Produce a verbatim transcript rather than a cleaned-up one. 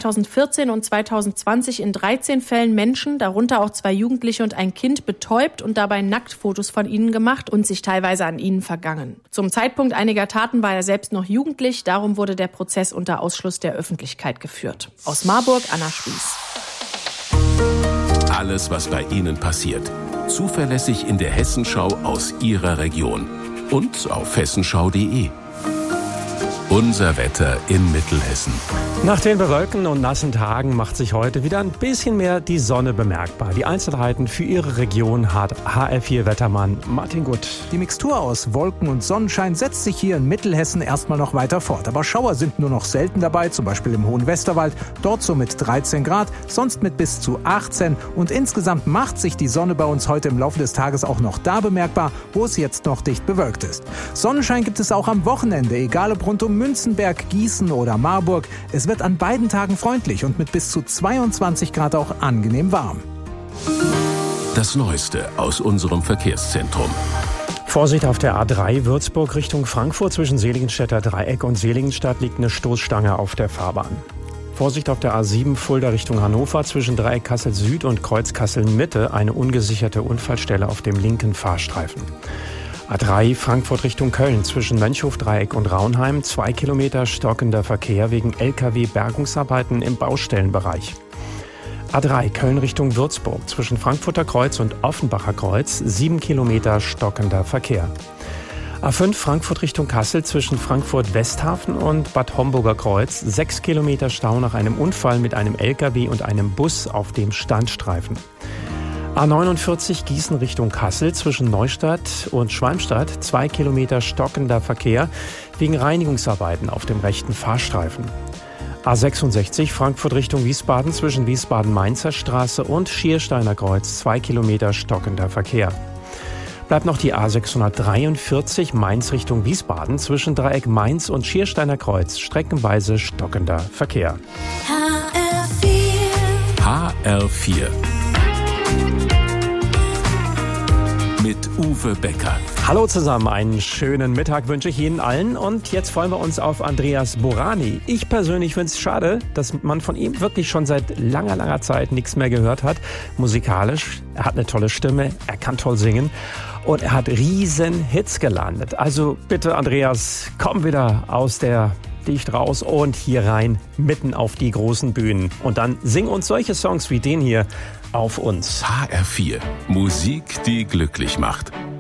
zweitausendvierzehn und zweitausendzwanzig in dreizehn Fällen Menschen, darunter auch zwei Jugendliche und ein Kind, betäubt und dabei Nacktfotos von ihnen gemacht und sich teilweise an ihnen vergangen. Zum Zeitpunkt einiger Taten war er selbst noch jugendlich, darum wurde der Prozess unter Ausschluss der Öffentlichkeit geführt. Aus Marburg, Anna Spieß. Alles, was bei Ihnen passiert. Zuverlässig in der Hessenschau aus Ihrer Region. Und auf hessenschau punkt de. Unser Wetter in Mittelhessen. Nach den bewölkten und nassen Tagen macht sich heute wieder ein bisschen mehr die Sonne bemerkbar. Die Einzelheiten für Ihre Region hat H R vier Wettermann Martin Gutt. Die Mixtur aus Wolken und Sonnenschein setzt sich hier in Mittelhessen erstmal noch weiter fort. Aber Schauer sind nur noch selten dabei, zum Beispiel im Hohen Westerwald. Dort so mit dreizehn Grad, sonst mit bis zu achtzehn. Und insgesamt macht sich die Sonne bei uns heute im Laufe des Tages auch noch da bemerkbar, wo es jetzt noch dicht bewölkt ist. Sonnenschein gibt es auch am Wochenende, egal ob rund um Münzenberg, Gießen oder Marburg. Es wird an beiden Tagen freundlich und mit bis zu zweiundzwanzig Grad auch angenehm warm. Das Neueste aus unserem Verkehrszentrum. Vorsicht auf der A drei Würzburg Richtung Frankfurt. Zwischen Seligenstädter Dreieck und Seligenstadt liegt eine Stoßstange auf der Fahrbahn. Vorsicht auf der A sieben Fulda Richtung Hannover. Zwischen Dreieck Kassel Süd und Kreuz Kassel Mitte eine ungesicherte Unfallstelle auf dem linken Fahrstreifen. A drei Frankfurt Richtung Köln. Zwischen Mönchhof-Dreieck und Raunheim zwei Kilometer stockender Verkehr wegen L K W-Bergungsarbeiten im Baustellenbereich. A drei Köln Richtung Würzburg. Zwischen Frankfurter Kreuz und Offenbacher Kreuz sieben Kilometer stockender Verkehr. A fünf Frankfurt Richtung Kassel. Zwischen Frankfurt Westhafen und Bad Homburger Kreuz sechs Kilometer Stau nach einem Unfall mit einem L K W und einem Bus auf dem Standstreifen. A neunundvierzig Gießen Richtung Kassel. Zwischen Neustadt und Schwalmstadt zwei Kilometer stockender Verkehr wegen Reinigungsarbeiten auf dem rechten Fahrstreifen. A sechsundsechzig Frankfurt Richtung Wiesbaden. Zwischen Wiesbaden-Mainzer Straße und Schiersteiner Kreuz zwei Kilometer stockender Verkehr. Bleibt noch die A sechshundertdreiundvierzig Mainz Richtung Wiesbaden. Zwischen Dreieck Mainz und Schiersteiner Kreuz streckenweise stockender Verkehr. H R vier. H R vier. Mit Uwe Becker. Hallo zusammen, einen schönen Mittag wünsche ich Ihnen allen und jetzt freuen wir uns auf Andreas Borani. Ich persönlich finde es schade, dass man von ihm wirklich schon seit langer, langer Zeit nichts mehr gehört hat. Musikalisch, er hat eine tolle Stimme, er kann toll singen und er hat riesen Hits gelandet. Also bitte Andreas, komm wieder aus der Dicht raus und hier rein, mitten auf die großen Bühnen. Und dann sing uns solche Songs wie den hier auf uns. H R vier. Musik, die glücklich macht.